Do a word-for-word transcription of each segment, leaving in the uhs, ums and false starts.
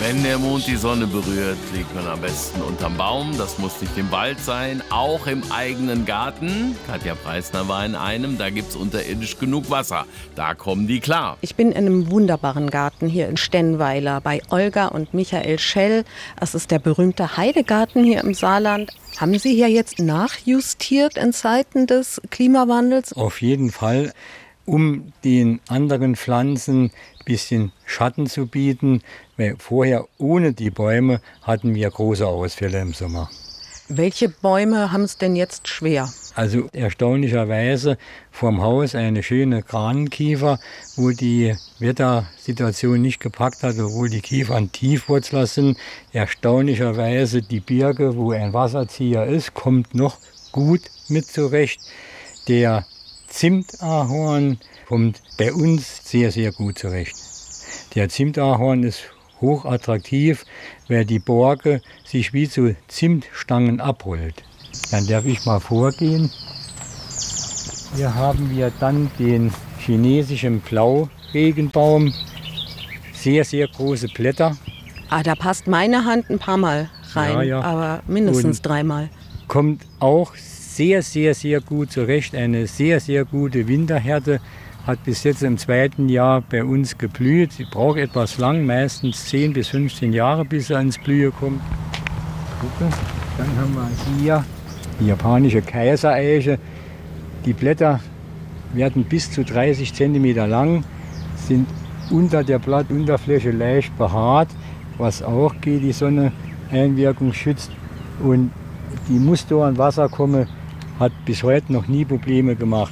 Wenn der Mond die Sonne berührt, liegt man am besten unterm Baum. Das muss nicht im Wald sein, auch im eigenen Garten. Katja Preisner war in einem, da gibt's unterirdisch genug Wasser. Da kommen die klar. Ich bin in einem wunderbaren Garten hier in Stennweiler bei Olga und Michael Schell. Das ist der berühmte Heidegarten hier im Saarland. Haben Sie hier jetzt nachjustiert in Zeiten des Klimawandels? Auf jeden Fall, um den anderen Pflanzen ein bisschen Schatten zu bieten, weil vorher ohne die Bäume hatten wir große Ausfälle im Sommer. Welche Bäume haben es denn jetzt schwer? Also erstaunlicherweise vorm Haus eine schöne Granenkiefer, wo die Wettersituation nicht gepackt hat, obwohl die Kiefern Tiefwurzler sind. Erstaunlicherweise die Birke, wo ein Wasserzieher ist, kommt noch gut mit zurecht. Der Zimtahorn kommt bei uns sehr, sehr gut zurecht. Der Zimtahorn ist hochattraktiv, weil die Borke sich wie so Zimtstangen abrollt. Dann darf ich mal vorgehen. Hier haben wir dann den chinesischen Blauregenbaum. Sehr, sehr große Blätter. Ah, da passt meine Hand ein paar Mal rein, Ja, ja. aber mindestens Und dreimal. Kommt auch sehr, sehr, sehr gut zurecht. Eine sehr, sehr gute Winterhärte. Hat bis jetzt im zweiten Jahr bei uns geblüht. Sie braucht etwas lang, meistens zehn bis fünfzehn Jahre, bis er ins Blühe kommt. Gucke. Dann haben wir hier die japanische Kaisereiche. Die Blätter werden bis zu dreißig Zentimeter lang, sind unter der Blattunterfläche leicht behaart, was auch gegen die Sonneneinwirkung schützt. Und die Muster an Wasserkomme hat bis heute noch nie Probleme gemacht.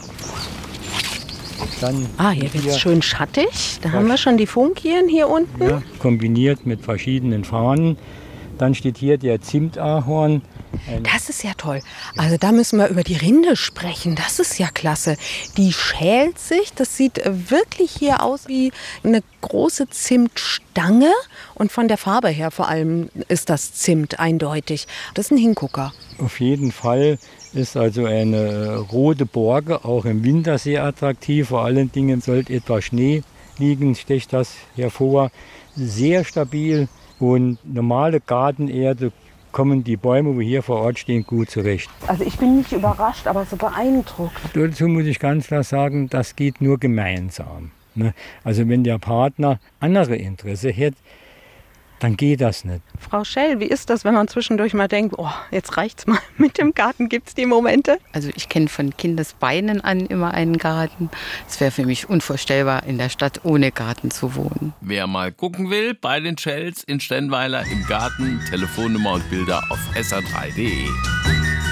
Dann Ah, hier wird es schön schattig. Da haben wir schon die Funkien hier unten. Ja, kombiniert mit verschiedenen Farnen. Dann steht hier der Zimtahorn. Das ist ja toll. Also da müssen wir über die Rinde sprechen. Das ist ja klasse. Die schält sich. Das sieht wirklich hier aus wie eine große Zimtstange. Und von der Farbe her vor allem ist das Zimt eindeutig. Das ist ein Hingucker. Auf jeden Fall ist also eine rote Borke auch im Winter sehr attraktiv. Vor allen Dingen sollte etwas Schnee liegen, sticht das hervor. Sehr stabil und normale Gartenerde kommen die Bäume, die hier vor Ort stehen, gut zurecht. Also ich bin nicht überrascht, aber so beeindruckt. Dazu muss ich ganz klar sagen, das geht nur gemeinsam. Ne? Also wenn der Partner andere Interesse hat, dann geht das nicht. Frau Schell, wie ist das, wenn man zwischendurch mal denkt, oh, jetzt reicht's mal mit dem Garten? Gibt es die Momente? Also ich kenne von Kindesbeinen an immer einen Garten. Es wäre für mich unvorstellbar, in der Stadt ohne Garten zu wohnen. Wer mal gucken will, bei den Shells in Stennweiler im Garten, Telefonnummer und Bilder auf S R drei punkt de.